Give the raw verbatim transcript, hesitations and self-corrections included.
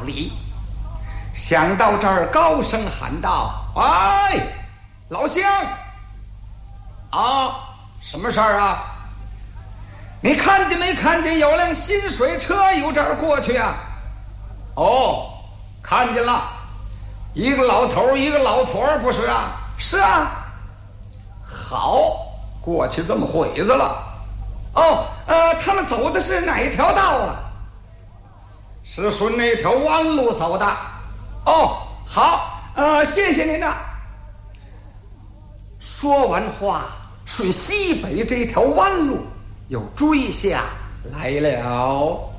里。想到这儿，高声喊道：“哎，老乡！啊，什么事儿啊？你看见没看见有辆新水车由这儿过去啊？”“哦，看见了，一个老头一个老婆不是啊？”“是啊。”“好，过去这么会子了。”“哦，呃，他们走的是哪一条道啊？”“是顺那条弯路走的。”“哦，好，呃，谢谢您呐。”说完话，顺西北这条弯路又追下来了。